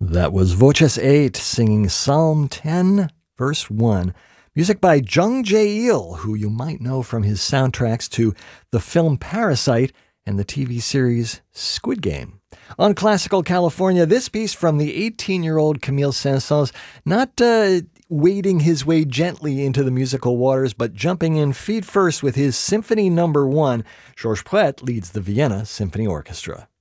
That was Voces 8 singing Psalm 10, verse 1. Music by Jung Jae-il, who you might know from his soundtracks to the film Parasite and the TV series Squid Game. On Classical California, this piece from the 18-year-old Camille Saint-Saëns, not wading his way gently into the musical waters, but jumping in feet first with his Symphony No. 1. Georges Pret leads the Vienna Symphony Orchestra.